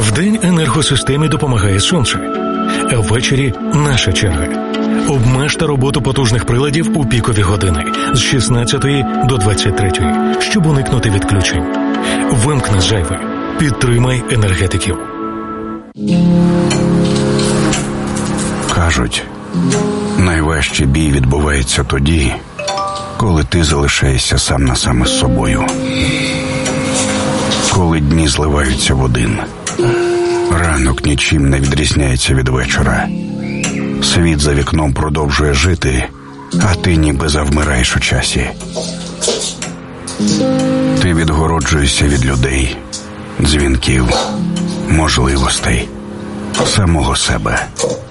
Вдень енергосистемі допомагає сонце, а ввечері наша черга. Обмежте роботу потужних приладів у пікові години з 16 до 23, щоб уникнути відключень. Вимкни зайве. Підтримай енергетиків. Кажуть, найважчий бій відбувається тоді, коли ти залишаєшся сам на сам із собою. Коли дні зливаються в один. Ранок нічим не відрізняється від вечора. Світ за вікном продовжує жити, а ти ніби завмираєш у часі. Ти відгороджуєшся від людей, дзвінків, можливостей, самого себе.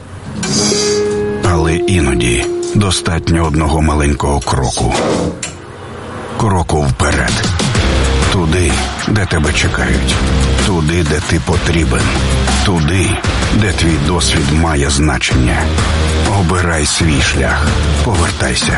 Але іноді достатньо одного маленького кроку. Кроку вперед. Туди, де тебе чекають. Туди, де ти потрібен. Туди, де твій досвід має значення. Обирай свій шлях. Повертайся.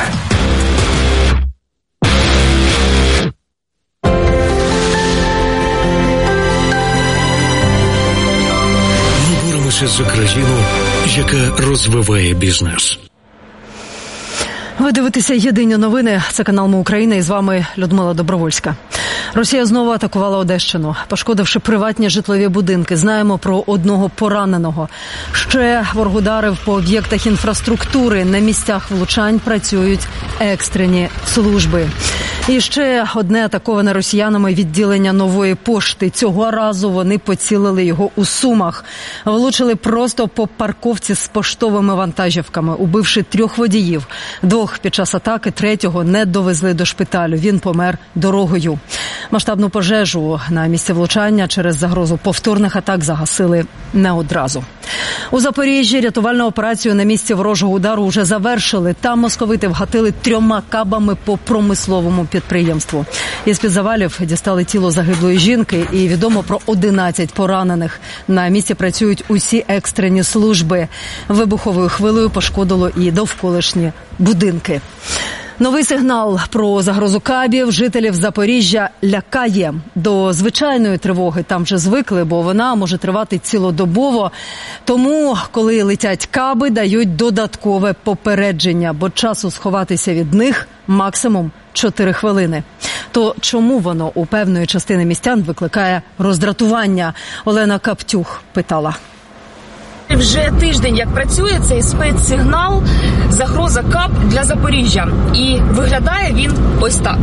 Ми боремося за країну, яка розвиває бізнес. Ви дивитеся «Єдині новини». Це канал «Ми Україна» і з вами Людмила Добровольська. Росія знову атакувала Одещину, пошкодивши приватні житлові будинки. Знаємо про одного пораненого. Ще ворог ударив по об'єктах інфраструктури. На місцях влучань працюють екстрені служби. І ще одне атаковане росіянами відділення Нової пошти. Цього разу вони поцілили його у Сумах. Влучили просто по парковці з поштовими вантажівками, убивши 3 водіїв. 2 під час атаки, 3-го не довезли до шпиталю. Він помер дорогою. Масштабну пожежу на місці влучання через загрозу повторних атак загасили не одразу. У Запоріжжі рятувальну операцію на місці ворожого удару вже завершили. Там московити вгатили 3 кабами по промисловому підприємству. Із-під завалів дістали тіло загиблої жінки і відомо про 11 поранених. На місці працюють усі екстрені служби. Вибуховою хвилею пошкодило і довколишні будинки. Новий сигнал про загрозу кабів жителів Запоріжжя лякає. До звичайної тривоги там вже звикли, бо вона може тривати цілодобово. Тому, коли летять каби, дають додаткове попередження, бо часу сховатися від них максимум 4 хвилини. То чому воно у певної частини містян викликає роздратування? Олена Каптюх питала. Вже тиждень, як працює цей спецсигнал «Загроза КАБ» для Запоріжжя. І виглядає він ось так.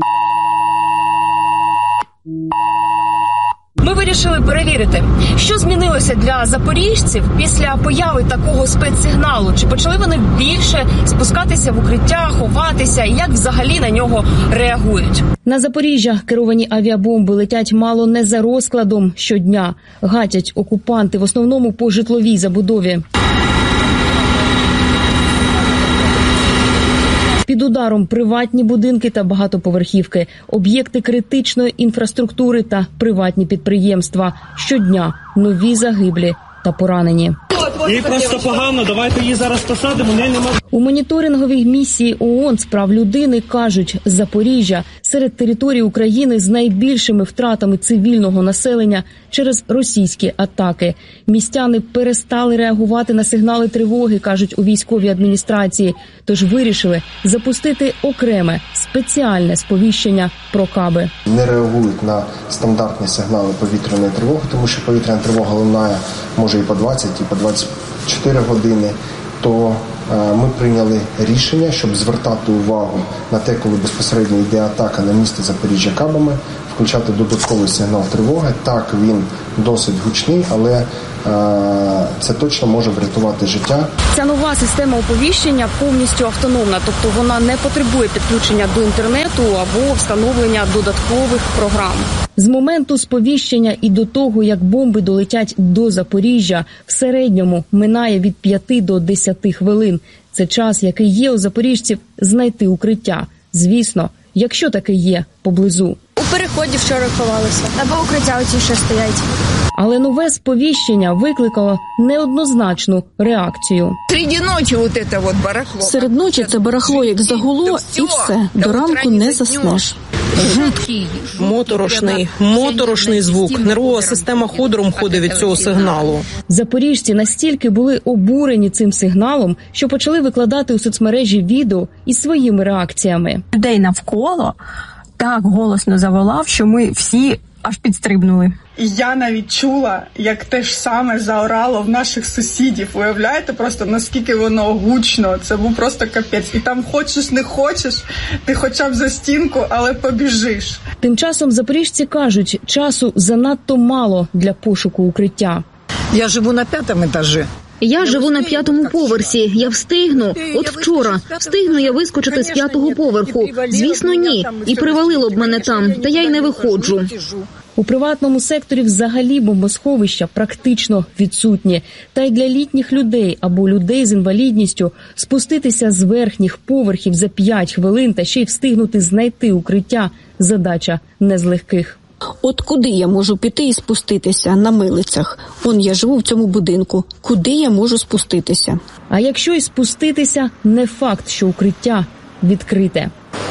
Ми вирішили перевірити, що змінилося для запоріжців після появи такого спецсигналу. Чи почали вони більше спускатися в укриття, ховатися, і як взагалі на нього реагують? На Запоріжжя керовані авіабомби летять мало не за розкладом щодня. Гатять окупанти в основному по житловій забудові. Під ударом приватні будинки та багатоповерхівки, об'єкти критичної інфраструктури та приватні підприємства. Щодня нові загиблі та поранені. Їй просто погано, давайте її зараз посадимо, не можна. У моніторинговій місії ООН з прав людини кажуть, Запоріжжя серед територій України з найбільшими втратами цивільного населення через російські атаки. Містяни перестали реагувати на сигнали тривоги, кажуть у військовій адміністрації, тож вирішили запустити окреме спеціальне сповіщення про каби. Не реагують на стандартні сигнали повітряної тривоги, тому що повітряна тривога лунає може і по 20, і по 24 години, то ми прийняли рішення, щоб звертати увагу на те, коли безпосередньо йде атака на місто Запоріжжя кабами, включати додатковий сигнал тривоги. Так, він досить гучний, але це точно може врятувати життя. Ця нова система оповіщення повністю автономна, тобто вона не потребує підключення до інтернету або встановлення додаткових програм. З моменту сповіщення і до того, як бомби долетять до Запоріжжя, в середньому минає від 5 до 10 хвилин. Це час, який є у запоріжців знайти укриття. Звісно, якщо таке є поблизу. У вході вчора ховалися. Або укриття оці ще стоять. Але нове сповіщення викликало неоднозначну реакцію. Серед ночі це барахло як загуло, і все, до ранку не заснеш. Жуткий, моторошний звук. Нервова система ходором ходить від цього сигналу. Запоріжці настільки були обурені цим сигналом, що почали викладати у соцмережі відео із своїми реакціями. Людей навколо так голосно заволав, що ми всі аж підстрибнули. І я навіть чула, як те ж саме заорало в наших сусідів. Уявляєте просто, наскільки воно гучно. Це був просто капець. І там хочеш, не хочеш, ти хоча б за стінку, але побіжиш. Тим часом запоріжці кажуть, часу занадто мало для пошуку укриття. Я живу на 5-му етажі. Я живу на 5-му поверсі. Я встигну. От вчора. Встигну я вискочити з 5-го поверху. Звісно, ні. І привалило б мене там. Та я й не виходжу. У приватному секторі взагалі бомбосховища практично відсутні. Та й для літніх людей або людей з інвалідністю спуститися з верхніх поверхів за 5 хвилин та ще й встигнути знайти укриття – задача не з легких. От куди я можу піти і спуститися? На Милицях. Я живу в цьому будинку. Куди я можу спуститися? А якщо і спуститися, не факт, що укриття відкрите.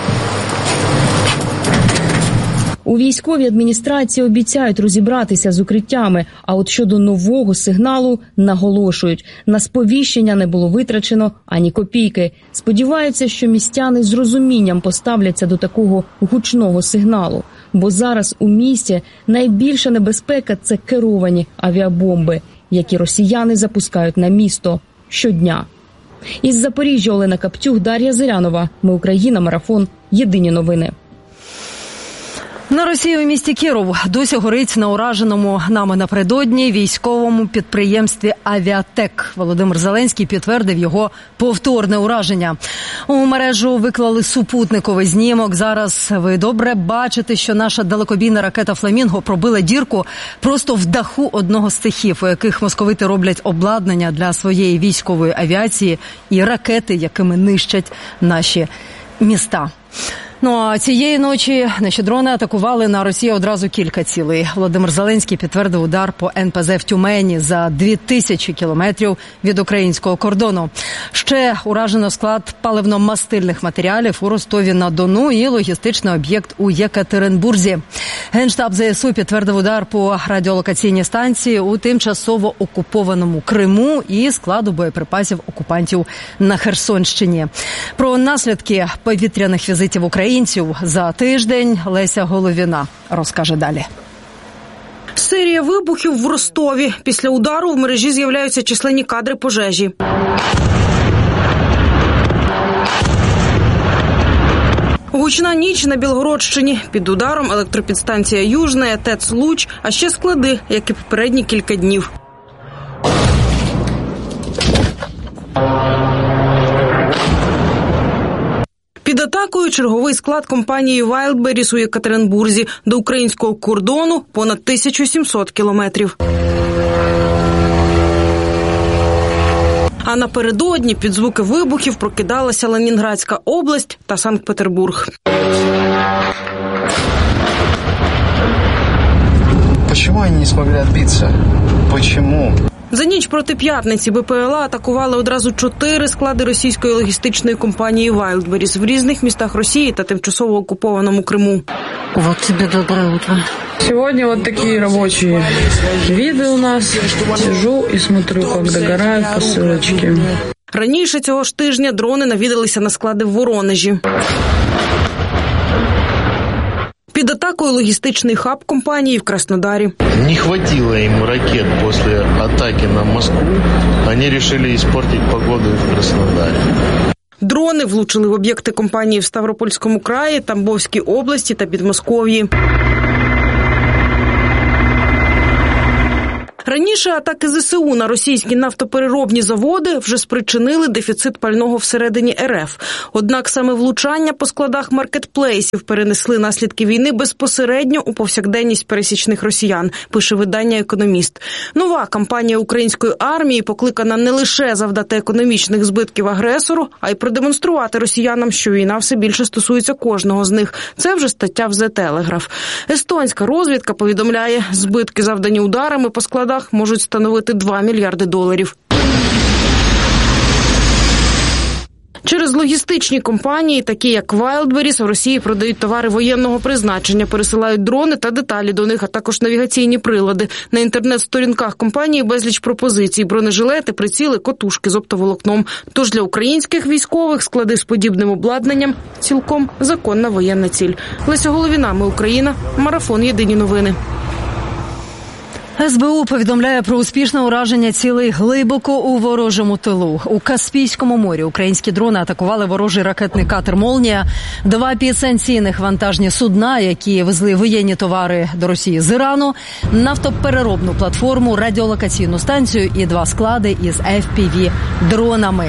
У військовій адміністрації обіцяють розібратися з укриттями, а от щодо нового сигналу наголошують. На сповіщення не було витрачено ані копійки. Сподіваються, що містяни з розумінням поставляться до такого гучного сигналу. Бо зараз у місті найбільша небезпека – це керовані авіабомби, які росіяни запускають на місто щодня. Із Запоріжжя Олена Каптюх, Дар'я Зирянова. Ми Україна. Марафон. Єдині новини. На Росії у місті Кіров досі горить на ураженому нами напередодні військовому підприємстві «Авіатек». Володимир Зеленський підтвердив його повторне ураження. У мережу виклали супутниковий знімок. Зараз ви добре бачите, що наша далекобійна ракета «Фламінго» пробила дірку просто в даху одного з цехів, у яких московити роблять обладнання для своєї військової авіації і ракети, якими нищать наші міста. А цієї ночі наші дрони атакували на Росію одразу кілька цілей. Володимир Зеленський підтвердив удар по НПЗ в Тюмені за 2000 кілометрів від українського кордону. Ще уражено склад паливно-мастильних матеріалів у Ростові-на-Дону і логістичний об'єкт у Єкатеринбурзі. Генштаб ЗСУ підтвердив удар по радіолокаційній станції у тимчасово окупованому Криму і складу боєприпасів окупантів на Херсонщині. Про наслідки повітряних візитів українців за тиждень Леся Головіна розкаже далі. Серія вибухів в Ростові. Після удару в мережі з'являються численні кадри пожежі. Гучна ніч на Білгородщині. Під ударом електропідстанція Южна, ТЕЦ Луч, а ще склади, як і попередні кілька днів. Під атакою черговий склад компанії Wildberries у Єкатеринбурзі. До українського кордону понад 1700 кілометрів. А напередодні під звуки вибухів прокидалася Ленінградська область та Санкт-Петербург. Чому вони не змогли відбитися? Чому? За ніч проти п'ятниці БПЛА атакували одразу 4 склади російської логістичної компанії Wildberries в різних містах Росії та тимчасово окупованому Криму. Вот тебе доброе утро. Сегодня вот такие рабочие виды у нас. Сижу и смотрю, как догорают посылочки. Раніше цього ж тижня дрони навідалися на склади в Воронежі. Під атакою логістичний хаб компанії в Краснодарі. Не хватило їм ракет після атаки на Москву. Вони вирішили іспортити погоду в Краснодарі. Дрони влучили в об'єкти компанії в Ставропольському краї, Тамбовській області та Підмосков'ї. Раніше Раніше атаки ЗСУ на російські нафтопереробні заводи вже спричинили дефіцит пального всередині РФ. Однак саме влучання по складах маркетплейсів перенесли наслідки війни безпосередньо у повсякденність пересічних росіян, пише видання «Економіст». Нова кампанія української армії покликана не лише завдати економічних збитків агресору, а й продемонструвати росіянам, що війна все більше стосується кожного з них. Це вже стаття в The Telegraph. Естонська розвідка повідомляє, збитки, завдані ударами по складах, можуть становити $2 мільярди. Через логістичні компанії, такі як Wildberries, в Росії продають товари воєнного призначення, пересилають дрони та деталі до них, а також навігаційні прилади. На інтернет-сторінках компанії безліч пропозицій – бронежилети, приціли, котушки з оптоволокном. Тож для українських військових склади з подібним обладнанням – цілком законна воєнна ціль. Леся Головіна, Ми Україна, Марафон, Єдині новини. СБУ повідомляє про успішне ураження цілей глибоко у ворожому тилу. У Каспійському морі українські дрони атакували ворожий ракетний катер «Молнія», 2 підсанкційних вантажні судна, які везли воєнні товари до Росії з Ірану, нафтопереробну платформу, радіолокаційну станцію і 2 склади із FPV-дронами.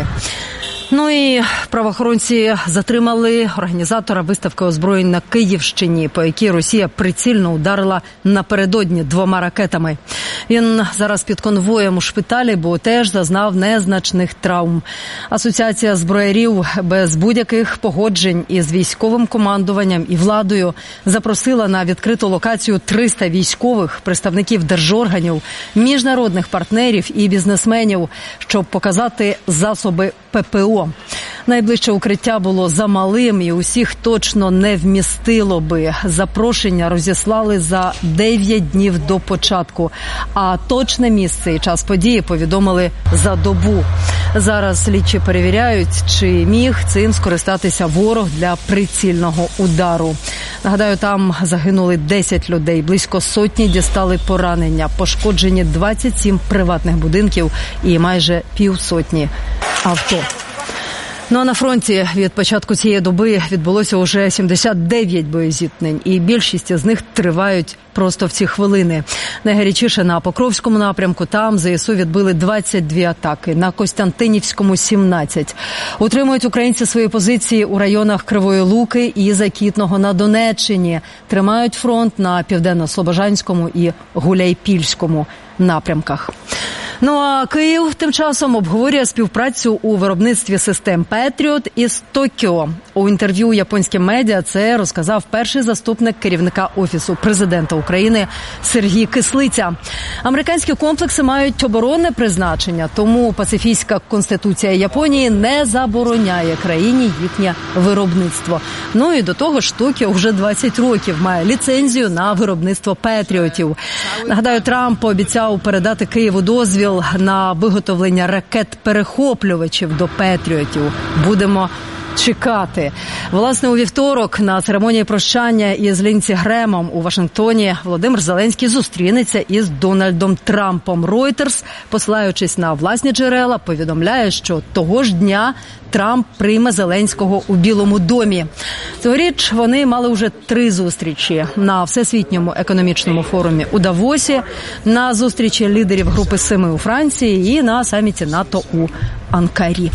Ну і правоохоронці затримали організатора виставки озброєнь на Київщині, по якій Росія прицільно ударила напередодні 2 ракетами. Він зараз під конвоєм у шпиталі, бо теж зазнав незначних травм. Асоціація зброярів без будь-яких погоджень із військовим командуванням і владою запросила на відкриту локацію 300 військових, представників держорганів, міжнародних партнерів і бізнесменів, щоб показати засоби ППО. Найближче укриття було замалим і усіх точно не вмістило би. Запрошення розіслали за 9 днів до початку, а точне місце і час події повідомили за добу. Зараз слідчі перевіряють, чи міг цим скористатися ворог для прицільного удару. Нагадаю, там загинули 10 людей, близько сотні дістали поранення, пошкоджені 27 приватних будинків і майже півсотні авто. Ну а на фронті від початку цієї доби відбулося уже 79 боєзіткнень, і більшість з них тривають просто в ці хвилини. Найгарячіше на Покровському напрямку, там ЗСУ відбили 22 атаки, на Костянтинівському – 17. Утримують українці свої позиції у районах Кривої Луки і Закітного на Донеччині. Тримають фронт на Південно-Слобожанському і Гуляйпільському напрямках. Ну а Київ тим часом обговорює співпрацю у виробництві систем Петріот із Токіо. У інтерв'ю японським медіа це розказав перший заступник керівника Офісу президента України Сергій Кислиця. Американські комплекси мають оборонне призначення, тому пацифістська конституція Японії не забороняє країні їхнє виробництво. Ну і до того ж Токіо вже 20 років має ліцензію на виробництво Петріотів. Нагадаю, Трамп пообіцяв передати Києву дозвіл на виготовлення ракет-перехоплювачів до Петріотів. Будемо чекати. Власне, у вівторок на церемонії прощання із Лінці Гремом у Вашингтоні Володимир Зеленський зустрінеться із Дональдом Трампом. Reuters, посилаючись на власні джерела, повідомляє, що того ж дня Трамп прийме Зеленського у Білому домі. Цьогоріч вони мали вже 3 зустрічі на Всесвітньому економічному форумі у Давосі, на зустрічі лідерів Групи 7 у Франції і на саміті НАТО у Анкарі.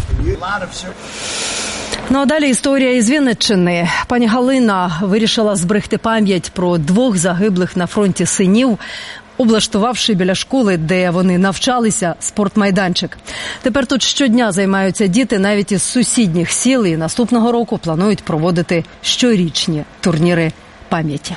Ну а далі історія із Вінниччини. Пані Галина вирішила зберегти пам'ять про 2 загиблих на фронті синів, облаштувавши біля школи, де вони навчалися, спортмайданчик. Тепер тут щодня займаються діти навіть із сусідніх сіл, і наступного року планують проводити щорічні турніри пам'яті.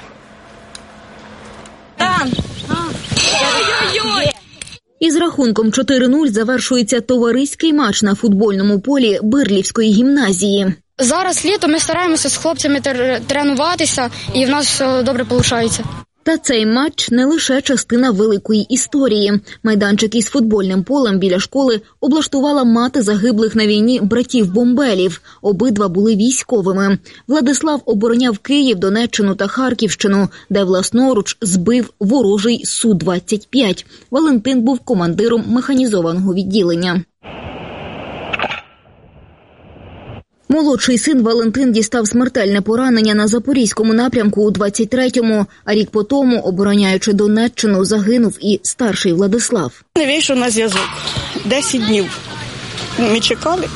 Із рахунком 4-0 завершується товариський матч на футбольному полі Бирлівської гімназії. Зараз літо, ми стараємося з хлопцями тренуватися, і в нас все добре виходить. Та цей матч не лише частина великої історії. Майданчик із футбольним полем біля школи облаштувала мати загиблих на війні братів Бомбелів. Обидва були військовими. Владислав обороняв Київ, Донеччину та Харківщину, де власноруч збив ворожий Су-25. Валентин був командиром механізованого відділення. Молодший син Валентин дістав смертельне поранення на Запорізькому напрямку у 23-му, а рік по тому, обороняючи Донеччину, загинув і старший Владислав. Не вийшов на зв'язок. 10 днів ми чекали.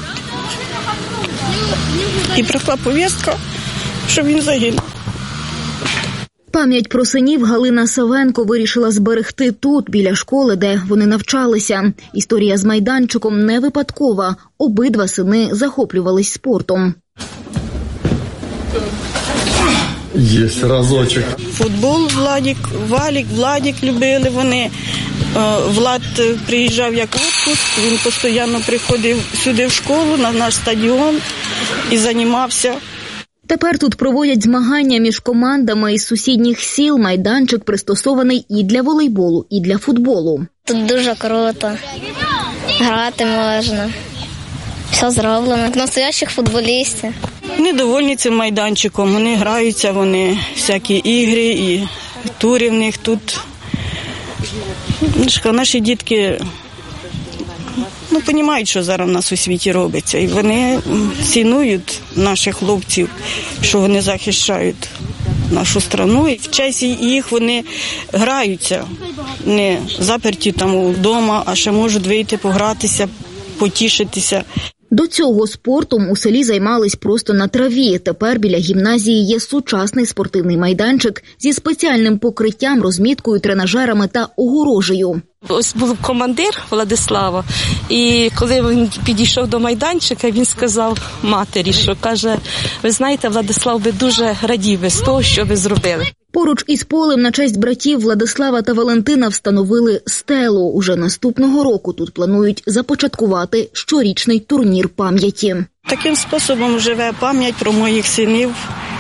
І прийшла повістка, що він загинув. Пам'ять про синів Галина Савенко вирішила зберегти тут, біля школи, де вони навчалися. Історія з майданчиком не випадкова. Обидва сини захоплювались спортом. Є разочок. Футбол Владик любили вони. Влад приїжджав як відпуск, він постійно приходив сюди в школу, на наш стадіон і займався. Тепер тут проводять змагання між командами із сусідніх сіл. Майданчик пристосований і для волейболу, і для футболу. Тут дуже круто. Грати можна. Все зроблено. Настоящих футболістів. Вони довольні цим майданчиком. Вони граються, вони всякі ігри і тури в них тут. Наші дітки розуміють, що зараз у нас у світі робиться. І вони цінують наших хлопців, що вони захищають нашу країну. І в часі їх вони граються, не заперті там вдома, а ще можуть вийти погратися, потішитися. До цього спортом у селі займались просто на траві. Тепер біля гімназії є сучасний спортивний майданчик зі спеціальним покриттям, розміткою, тренажерами та огорожею. Ось був командир Владислава, і коли він підійшов до майданчика, він сказав матері, що каже, ви знаєте, Владислав би дуже радів би з того, що ви зробили. Поруч із полем на честь братів Владислава та Валентина встановили стелу. Уже наступного року тут планують започаткувати щорічний турнір пам'яті. Таким способом живе пам'ять про моїх синів,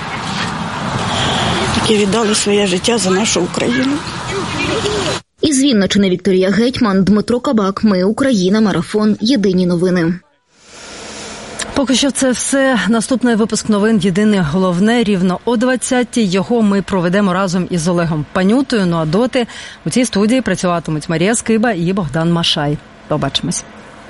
які віддали своє життя за нашу Україну. Із Вінниччини Вікторія Гетьман, Дмитро Кабак. Ми Україна. Марафон. Єдині новини. Поки що це все. Наступний випуск новин «Єдине головне» рівно о 20-й. Його ми проведемо разом із Олегом Панютою. Ну а доти у цій студії працюватимуть Марія Скиба і Богдан Машай. Побачимось.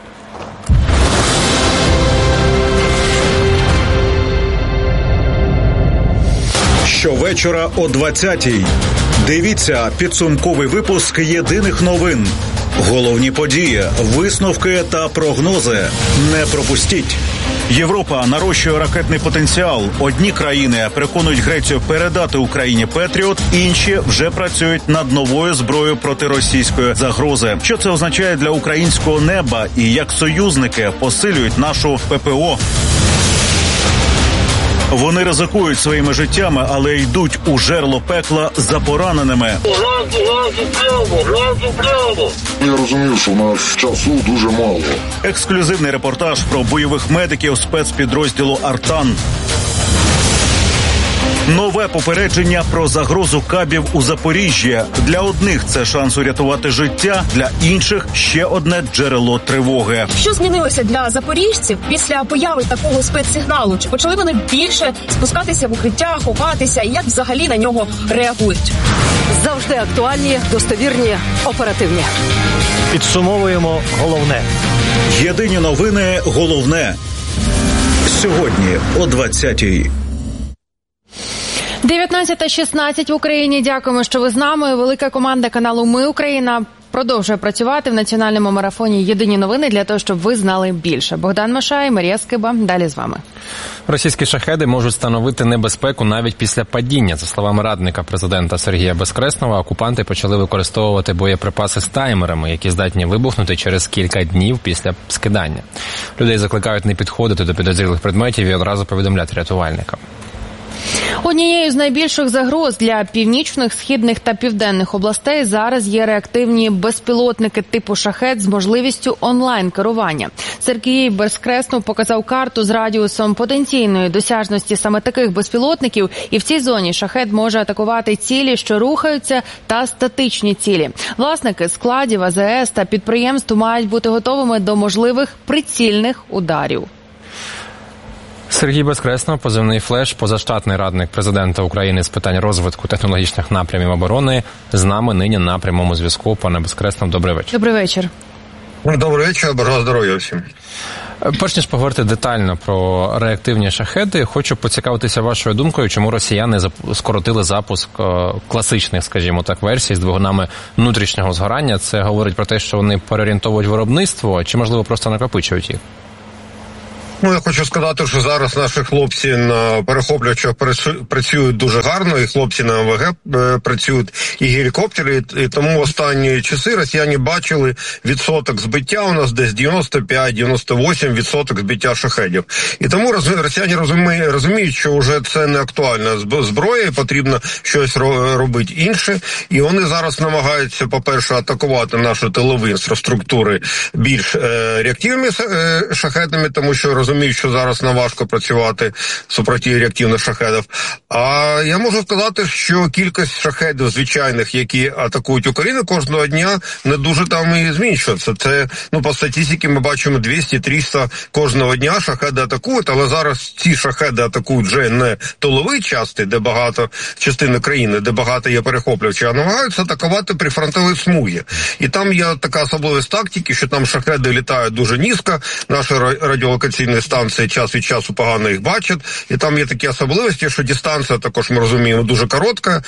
Щовечора о 20-й. Дивіться підсумковий випуск «Єдиних новин». Головні події, висновки та прогнози. Не пропустіть. Європа нарощує ракетний потенціал. Одні країни переконують Грецію передати Україні «Петріот», інші вже працюють над новою зброєю проти російської загрози. Що це означає для українського неба і як союзники посилюють нашу ППО? Вони ризикують своїми життями, але йдуть у жерло пекла за пораненими. Я розумію, що в нас часу дуже мало. Ексклюзивний репортаж про бойових медиків спецпідрозділу «Артан». Нове попередження про загрозу кабів у Запоріжжі. Для одних це шанс урятувати життя, для інших ще одне джерело тривоги. Що змінилося для запоріжців після появи такого спецсигналу? Чи почали вони більше спускатися в укриття, ховатися? І як взагалі на нього реагують? Завжди актуальні, достовірні, оперативні. Підсумовуємо головне. Єдині новини головне. Сьогодні о 20-й. 19:16 в Україні. Дякуємо, що ви з нами. Велика команда каналу «Ми Україна» продовжує працювати в національному марафоні «Єдині новини» для того, щоб ви знали більше. Богдан Машай, Марія Скиба. Далі з вами. Російські шахеди можуть становити небезпеку навіть після падіння. За словами радника президента Сергія Безкресного, окупанти почали використовувати боєприпаси з таймерами, які здатні вибухнути через кілька днів після скидання. Людей закликають не підходити до підозрілих предметів і одразу повідомляти рятувальникам. Однією з найбільших загроз для північних, східних та південних областей зараз є реактивні безпілотники типу «Шахед» з можливістю онлайн-керування. Сергій Безкреснов показав карту з радіусом потенційної досяжності саме таких безпілотників, і в цій зоні «Шахед» може атакувати цілі, що рухаються, та статичні цілі. Власники складів, АЗС та підприємств мають бути готовими до можливих прицільних ударів. Сергій Безкреснов, позивний «Флеш», позаштатний радник президента України з питань розвитку технологічних напрямів оборони. З нами нині на прямому зв'язку. Пане Безкреснов, добрий вечір. Добрий вечір. Добрий вечір, бажаю здоров'я всім. Перш ніж поговорити детально про реактивні шахеди, хочу поцікавитися вашою думкою, чому росіяни скоротили запуск класичних, скажімо так, версій з двигунами внутрішнього згорання. Це говорить про те, що вони переорієнтовують виробництво, чи, можливо, просто накопичують їх? Я хочу сказати, що зараз наші хлопці на перехоплювачах працюють дуже гарно, і хлопці на МВГ працюють, і гелікоптери, і тому останні часи росіяни бачили відсоток збиття у нас десь 95-98% збиття шахедів. І тому росіяни розуміють, що вже це не актуальна зброя, і потрібно щось робити інше. І вони зараз намагаються, по-перше, атакувати наші тилові інфраструктури більш реактивними шахедами, тому що розуміють, що зараз нам важко працювати супроти реактивних шахедів. А я можу сказати, що кількість шахедів звичайних, які атакують Україну кожного дня, не дуже там і зменшується. Це, по статистиці ми бачимо 200-300 кожного дня шахеди атакують, але зараз ці шахеди атакують вже не тилові частини, де багато частини країни, де багато є перехоплювачів, а намагаються атакувати прифронтові смуги. І там є така особливість тактики, що там шахеди літають дуже низько, наші радіолокаційні станції час від часу погано їх бачать, і там є такі особливості, що дистанція, також ми розуміємо, дуже коротка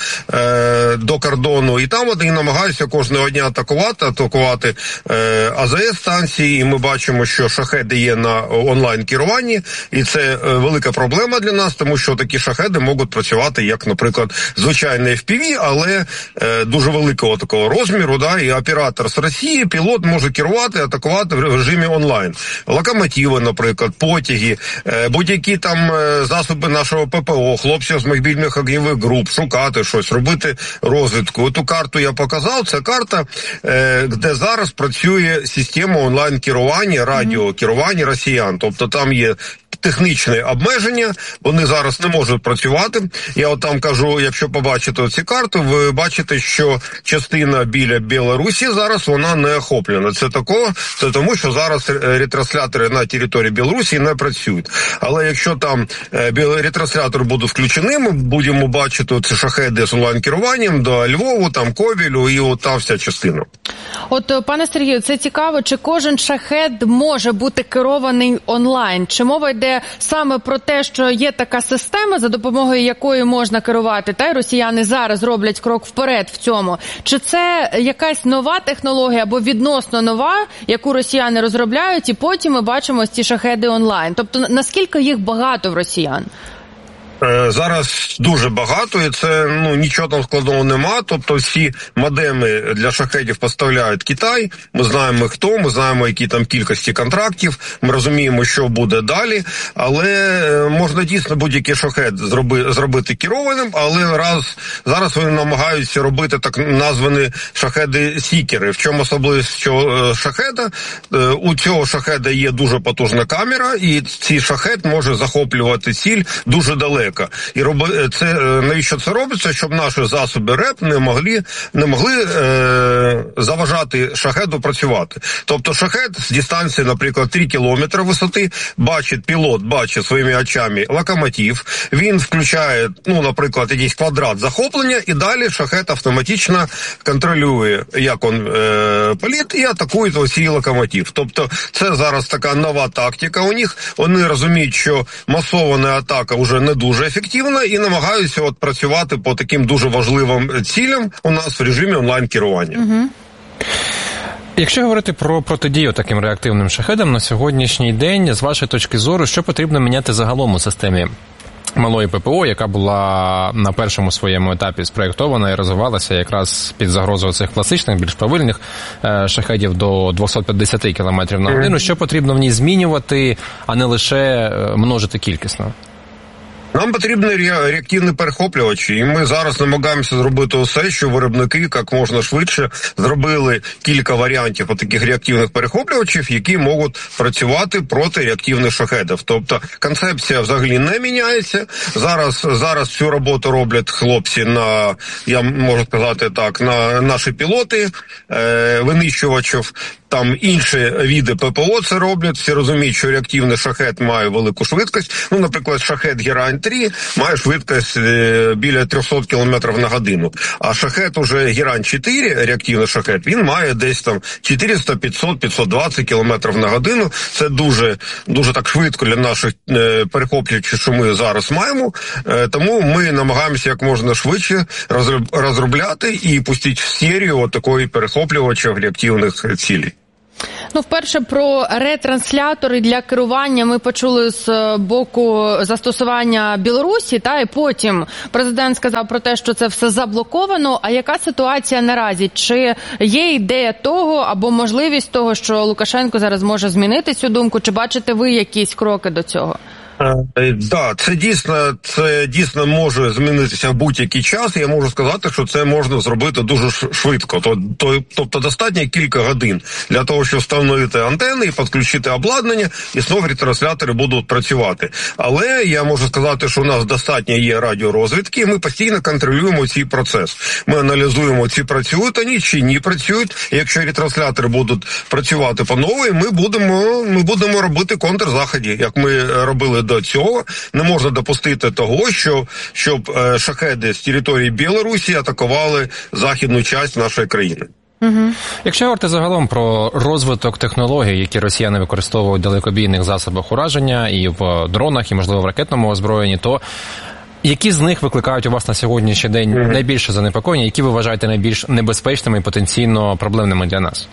до кордону, і там вони намагаються кожного дня атакувати АЗС-станції, і ми бачимо, що шахеди є на онлайн-керуванні, і це велика проблема для нас, тому що такі шахеди можуть працювати, як, наприклад, звичайний FPV, але дуже великого такого розміру, і оператор з Росії, пілот може керувати, атакувати в режимі онлайн. Локомотиви, наприклад, потяги, будь-які там засоби нашого ППО, хлопців з мобільних огневих груп, шукати щось, робити розвідку. Ту карту я показав, це карта, де зараз працює система онлайн-керування, радіокерування росіян. Тобто там є технічне обмеження, вони зараз не можуть працювати. Я от там кажу, якщо побачите ці карти, ви бачите, що частина біля Білорусі зараз вона не охоплена. Це тому, що зараз ретранслятори на території Білорусі не працюють. Але якщо там ретранслятори будуть включені, ми будемо бачити ці шахеди з онлайн-керуванням до Львову, там Ковелю і от там вся частина. От, пане Сергію, це цікаво, чи кожен шахед може бути керований онлайн? Чи мова йде саме про те, що є така система, за допомогою якої можна керувати, та й росіяни зараз роблять крок вперед в цьому? Чи це якась нова технологія або відносно нова, яку росіяни розробляють, і потім ми бачимо ці шахеди онлайн? Тобто, наскільки їх багато в росіян? Зараз дуже багато, і це нічого там складного нема. Тобто всі модеми для шахедів поставляють Китай. Ми знаємо хто, ми знаємо які там кількості контрактів, ми розуміємо, що буде далі. Але можна дійсно будь-який шахед зробити керованим, але зараз вони намагаються робити так названі шахеди-сікери. В чому особливість цього шахеда? У цього шахеда є дуже потужна камера, і цей шахед може захоплювати ціль дуже далеко. І навіщо це робиться? Щоб наші засоби РЕП не могли заважати шахеду працювати. Тобто шахед з дистанції, наприклад, 3 кілометри висоти, пілот бачить своїми очами локомотив, він включає, наприклад, якийсь квадрат захоплення, і далі шахед автоматично контролює, як він політ, і атакує цей локомотив. Тобто це зараз така нова тактика у них. Вони розуміють, що масована атака вже не дуже ефективна, і намагаються працювати по таким дуже важливим цілям у нас в режимі онлайн-керування. Угу. Якщо говорити про протидію таким реактивним шахедам на сьогоднішній день, з вашої точки зору, що потрібно міняти загалом у системі малої ППО, яка була на першому своєму етапі спроєктована і розвивалася якраз під загрозою цих класичних, більш повільних шахедів до 250 км на годину? Що потрібно в ній змінювати, а не лише множити кількісно? Нам потрібні реактивні перехоплювачі, і ми зараз намагаємося зробити усе, що виробники як можна швидше зробили кілька варіантів таких реактивних перехоплювачів, які можуть працювати проти реактивних шахедів. Тобто концепція взагалі не міняється. Зараз цю роботу роблять хлопці я можу сказати так, на наші пілоти, винищувачів. там інші види ППО це роблять. Всі розуміють, що реактивний шахед має велику швидкість. Ну, наприклад, шахед Герань-3 має швидкість біля 300 км на годину. А шахед уже Герань-4, реактивний шахед, він має десь там 400, 500, 520 км на годину. Це дуже, дуже так швидко для наших перехоплювачів, що ми зараз маємо. Тому ми намагаємося як можна швидше розробляти і пустити в серію такої перехоплювачів реактивних цілей. Ну, вперше про ретранслятори для керування ми почули з боку застосування Білорусі, і потім президент сказав про те, що це все заблоковано. А яка ситуація наразі? Чи є ідея того або можливість того, що Лукашенко зараз може змінити цю думку? Чи бачите ви якісь кроки до цього? Да, це дійсно може змінитися в будь-який час. Я можу сказати, що це можна зробити дуже швидко. Тобто достатньо кілька годин для того, щоб встановити антени і підключити обладнання, і знову ретранслятори будуть працювати. Але я можу сказати, що у нас достатньо є радіорозвідки, і ми постійно контролюємо цей процес. Ми аналізуємо, чи працюють вони, чи не працюють. І якщо ретранслятори будуть працювати по-новому, ми будемо робити контрзаходи, як ми робили до цього. Не можна допустити того, щоб шахеди з території Білорусі атакували західну частину нашої країни. Якщо говорити загалом про розвиток технологій, які росіяни використовують в далекобійних засобах ураження і в дронах, і, можливо, в ракетному озброєнні, то які з них викликають у вас на сьогоднішній день найбільше занепокоєння, які ви вважаєте найбільш небезпечними і потенційно проблемними для нас?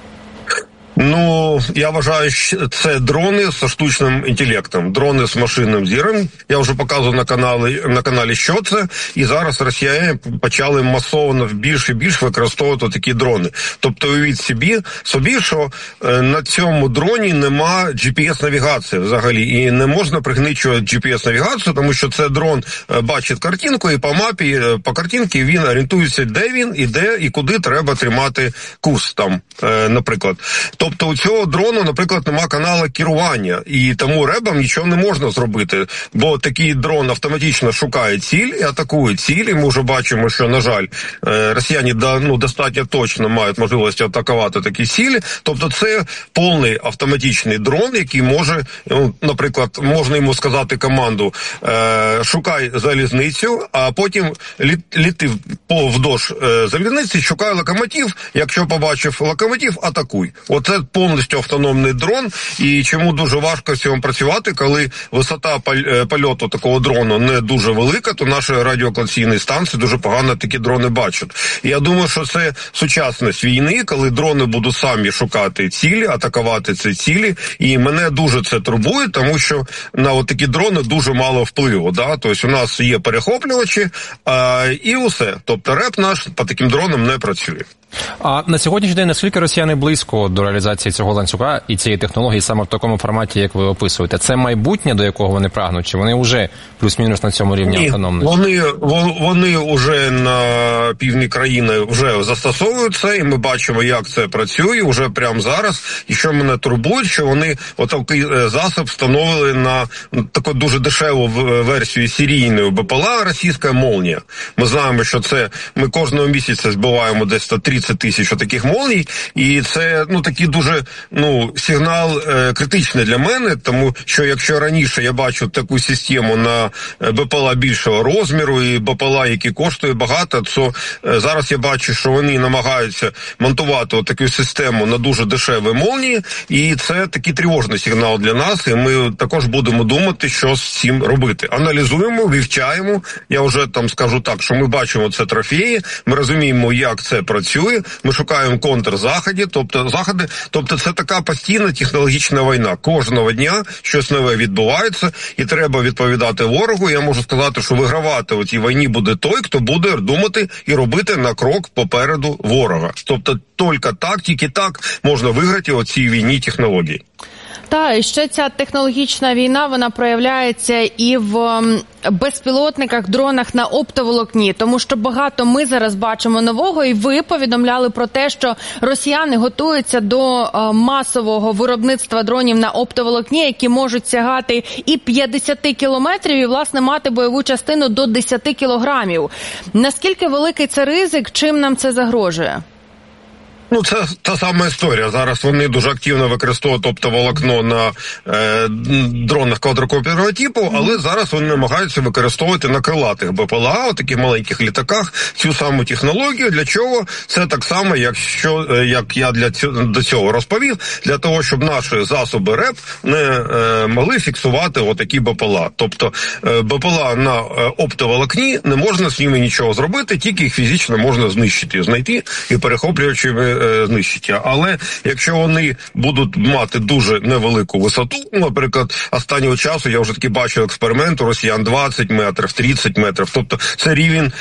Ну, я вважаю, що це дрони з штучним інтелектом, дрони з машинним зіром. Я вже показував на каналі, що це. І зараз росіяни почали масово більше і більше використовувати такі дрони. Тобто, уявіть собі, що на цьому дроні нема GPS-навігації взагалі. І не можна пригничувати GPS-навігацію, тому що це дрон бачить картинку, і по мапі, по картинці він орієнтується, де він, іде, і куди треба тримати курс там, наприклад. Тобто у цього дрону, наприклад, нема каналу керування, і тому ребам нічого не можна зробити, бо такий дрон автоматично шукає ціль і атакує ціль, і ми вже бачимо, що, на жаль, росіяни достатньо точно мають можливість атакувати такі цілі. Тобто це повний автоматичний дрон, який може, наприклад, можна йому сказати команду «шукай залізницю», а потім літи вздовж залізниці, шукай локомотив, якщо побачив локомотив, атакуй. Оце повністю автономний дрон, і чому дуже важко з цим працювати, коли висота польоту такого дрону не дуже велика, то наші радіолокаційні станції дуже погано такі дрони бачать. І я думаю, що це сучасність війни, коли дрони будуть самі шукати цілі, атакувати ці цілі, і мене дуже це турбує, тому що на такі дрони дуже мало впливу. Да? Тобто у нас є перехоплювачі, і усе. Тобто реп наш по таким дронам не працює. А на сьогоднішній день наскільки росіяни близько до реалізації цього ланцюга і цієї технології саме в такому форматі, як ви описуєте? Це майбутнє, до якого вони прагнуть, чи вони вже плюс-мінус на цьому рівні автономності? Вони вже на півдні країни вже застосовують це, і ми бачимо, як це працює вже прямо зараз. І що мене турбує, що вони отакий засіб встановили на таку дуже дешеву версію серійної БПЛА «Російська молнія». Ми знаємо, що це ми кожного місяця збиваємо десь 130 тисяч таких молній, і це такий дуже сигнал критичний для мене, тому що якщо раніше я бачу таку систему на БПЛА більшого розміру і БПЛА, які коштують багато, то зараз я бачу, що вони намагаються монтувати таку систему на дуже дешеві молнії, і це такий тривожний сигнал для нас, і ми також будемо думати, що з цим робити. Аналізуємо, вивчаємо, я вже скажу так, що ми бачимо це трофеї, ми розуміємо, як це працює, ми шукаємо контрзаходи, тобто це така постійна технологічна війна. Кожного дня щось нове відбувається, і треба відповідати ворогу. Я можу сказати, що вигравати у цій війні буде той, хто буде думати і робити на крок попереду ворога. Тобто тільки так можна виграти у цій війні технологій. Та, і ще ця технологічна війна, вона проявляється і в безпілотниках, дронах на оптоволокні, тому що багато ми зараз бачимо нового, і ви повідомляли про те, що росіяни готуються до масового виробництва дронів на оптоволокні, які можуть сягати і 50 кілометрів, і, власне, мати бойову частину до 10 кілограмів. Наскільки великий це ризик, чим нам це загрожує? Ну, це та сама історія. Зараз вони дуже активно використовують оптоволокно на дронах квадрокоптерного типу, але зараз вони намагаються використовувати на крилатих БПЛА, у таких маленьких літаках, цю саму технологію. Для чого? Це так само, як я до цього розповів, для того, щоб наші засоби РЕП не могли фіксувати отакі БПЛА. Тобто БПЛА на оптоволокні, не можна з ними нічого зробити, тільки їх фізично можна знайти і перехоплювачами знищити. Але якщо вони будуть мати дуже невелику висоту, наприклад, останнього часу я вже таки бачив експеримент у росіян 20 метрів, 30 метрів, тобто це рівень